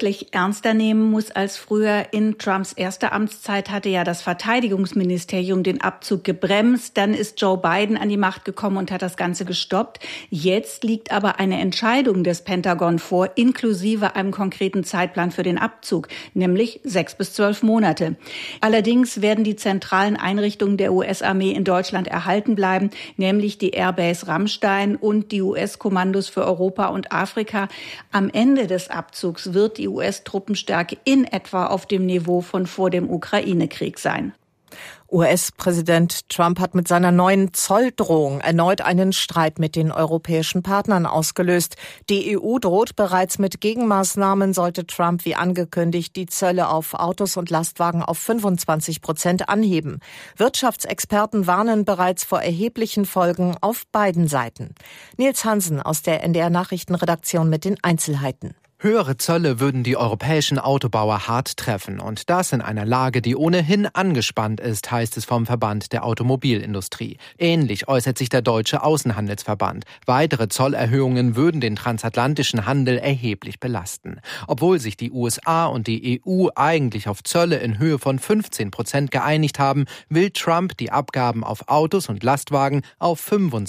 deutlich ernster nehmen muss als früher. In Trumps erster Amtszeit hatte ja das Verteidigungsministerium den Abzug gebremst. Dann ist Joe Biden an die Macht gekommen und hat das Ganze gestoppt. Jetzt liegt aber eine Entscheidung des Pentagon vor, inklusive einem konkreten Zeitplan für den Abzug, nämlich 6 bis 12 Monate. Allerdings werden die zentralen Einrichtungen der US-Armee in Deutschland erhalten bleiben, nämlich die Airbase Ramstein und die US-Kommandos für Europa und Afrika. Am Ende des Abzugs wird die US-Truppenstärke in etwa auf dem Niveau von vor dem Ukraine-Krieg sein. US-Präsident Trump hat mit seiner neuen Zolldrohung erneut einen Streit mit den europäischen Partnern ausgelöst. Die EU droht bereits mit Gegenmaßnahmen, sollte Trump wie angekündigt die Zölle auf Autos und Lastwagen auf 25% anheben. Wirtschaftsexperten warnen bereits vor erheblichen Folgen auf beiden Seiten. Nils Hansen aus der NDR-Nachrichtenredaktion mit den Einzelheiten. Höhere Zölle würden die europäischen Autobauer hart treffen und das in einer Lage, die ohnehin angespannt ist, heißt es vom Verband der Automobilindustrie. Ähnlich äußert sich der Deutsche Außenhandelsverband. Weitere Zollerhöhungen würden den transatlantischen Handel erheblich belasten. Obwohl sich die USA und die EU eigentlich auf Zölle in Höhe von 15% geeinigt haben, will Trump die Abgaben auf Autos und Lastwagen auf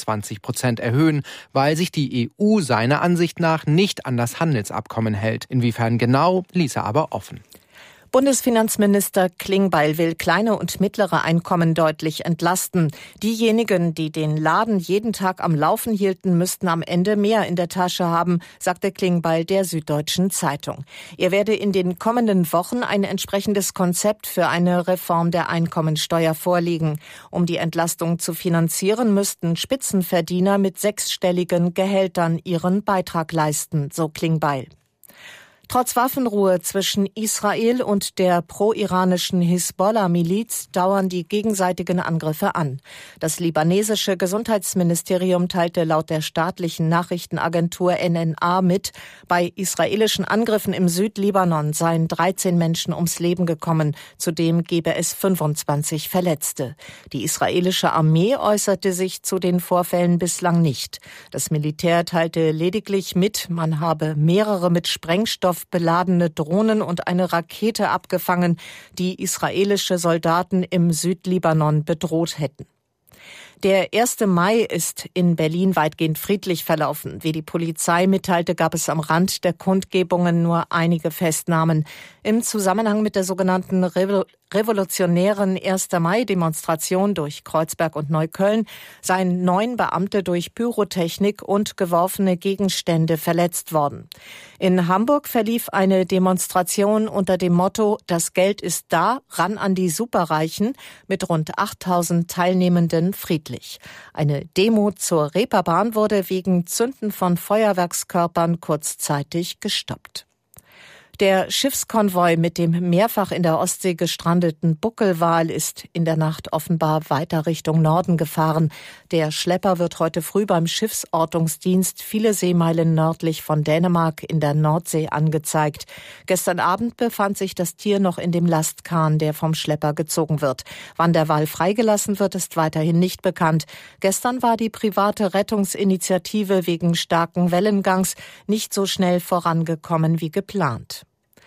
25% erhöhen, weil sich die EU seiner Ansicht nach nicht an das Handelsabkommen hält. Inwiefern genau, ließ er aber offen. Bundesfinanzminister Klingbeil will kleine und mittlere Einkommen deutlich entlasten. Diejenigen, die den Laden jeden Tag am Laufen hielten, müssten am Ende mehr in der Tasche haben, sagte Klingbeil der Süddeutschen Zeitung. Er werde in den kommenden Wochen ein entsprechendes Konzept für eine Reform der Einkommensteuer vorlegen. Um die Entlastung zu finanzieren, müssten Spitzenverdiener mit 6-stelligen Gehältern ihren Beitrag leisten, so Klingbeil. Trotz Waffenruhe zwischen Israel und der pro-iranischen Hisbollah-Miliz dauern die gegenseitigen Angriffe an. Das libanesische Gesundheitsministerium teilte laut der staatlichen Nachrichtenagentur NNA mit, bei israelischen Angriffen im Südlibanon seien 13 Menschen ums Leben gekommen. Zudem gebe es 25 Verletzte. Die israelische Armee äußerte sich zu den Vorfällen bislang nicht. Das Militär teilte lediglich mit, man habe mehrere mit Sprengstoff beladene Drohnen und eine Rakete abgefangen, die israelische Soldaten im Südlibanon bedroht hätten. Der 1. Mai ist in Berlin weitgehend friedlich verlaufen. Wie die Polizei mitteilte, gab es am Rand der Kundgebungen nur einige Festnahmen. Im Zusammenhang mit der sogenannten revolutionären 1. Mai-Demonstration durch Kreuzberg und Neukölln seien 9 Beamte durch Pyrotechnik und geworfene Gegenstände verletzt worden. In Hamburg verlief eine Demonstration unter dem Motto „Das Geld ist da, ran an die Superreichen" mit rund 8.000 Teilnehmenden friedlich. Eine Demo zur Reeperbahn wurde wegen Zünden von Feuerwerkskörpern kurzzeitig gestoppt. Der Schiffskonvoi mit dem mehrfach in der Ostsee gestrandeten Buckelwal ist in der Nacht offenbar weiter Richtung Norden gefahren. Der Schlepper wird heute früh beim Schiffsortungsdienst viele Seemeilen nördlich von Dänemark in der Nordsee angezeigt. Gestern Abend befand sich das Tier noch in dem Lastkahn, der vom Schlepper gezogen wird. Wann der Wal freigelassen wird, ist weiterhin nicht bekannt. Gestern war die private Rettungsinitiative wegen starken Wellengangs nicht so schnell vorangekommen wie geplant.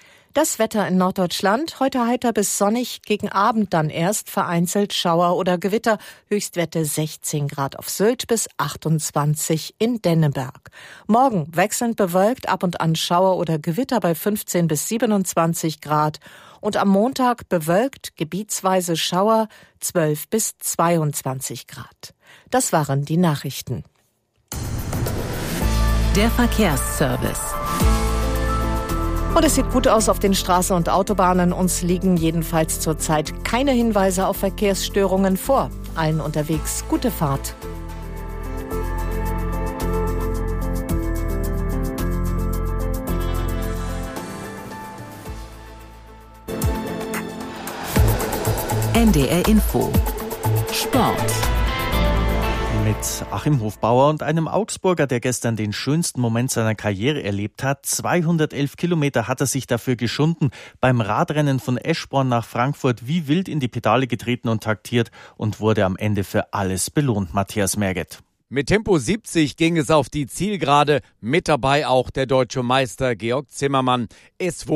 Das Wetter in Norddeutschland, heute heiter bis sonnig, gegen Abend dann erst vereinzelt Schauer oder Gewitter, Höchstwerte 16 Grad auf Sylt bis 28 in Denneberg. Morgen wechselnd bewölkt, ab und an Schauer oder Gewitter bei 15 bis 27 Grad und am Montag bewölkt, gebietsweise Schauer 12 bis 22 Grad. Das waren die Nachrichten. Der Verkehrsservice. Und es sieht gut aus auf den Straßen und Autobahnen. Uns liegen jedenfalls zurzeit keine Hinweise auf Verkehrsstörungen vor. Allen unterwegs gute Fahrt. NDR Info. Sport. Mit Achim Hofbauer und einem Augsburger, der gestern den schönsten Moment seiner Karriere erlebt hat. 211 Kilometer hat er sich dafür geschunden. Beim Radrennen von Eschborn nach Frankfurt wie wild in die Pedale getreten und taktiert und wurde am Ende für alles belohnt. Matthias Merget. Mit Tempo 70 ging es auf die Zielgerade. Mit dabei auch der deutsche Meister Georg Zimmermann. Es